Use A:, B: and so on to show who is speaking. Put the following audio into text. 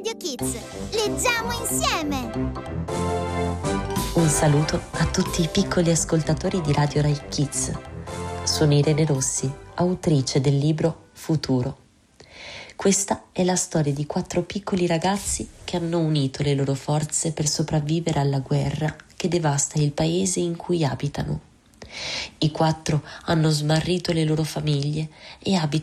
A: Radio Kids. Leggiamo insieme!
B: Un saluto a tutti i piccoli ascoltatori di Radio Rai Kids. Sono Irene Rossi, autrice del libro Futuro. Questa è la storia di 4 piccoli ragazzi che hanno unito le loro forze per sopravvivere alla guerra che devasta il paese in cui abitano. I 4 hanno smarrito le loro famiglie e abitano